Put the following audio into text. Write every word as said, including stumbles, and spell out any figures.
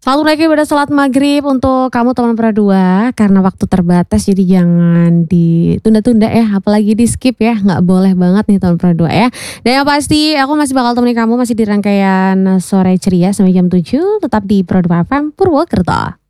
Selamat pagi pada salat maghrib untuk kamu teman Pro dua, karena waktu terbatas jadi jangan ditunda-tunda ya, apalagi di-skip ya, nggak boleh banget nih teman Pro dua ya. Dan yang pasti aku masih bakal temenin kamu masih di rangkaian Sore Ceria sampai jam tujuh tetap di Pro dua F M Purwokerto.